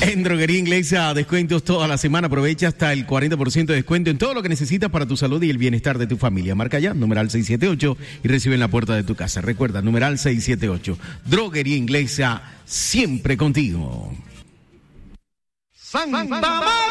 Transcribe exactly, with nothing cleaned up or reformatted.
En Droguería Inglesa, descuentos toda la semana. Aprovecha hasta el cuarenta por ciento de descuento en todo lo que necesitas para tu salud y el bienestar de tu familia. Marca ya, numeral seiscientos setenta y ocho y recibe en la puerta de tu casa. Recuerda, numeral seiscientos setenta y ocho. Droguería Inglesa, siempre contigo. Santa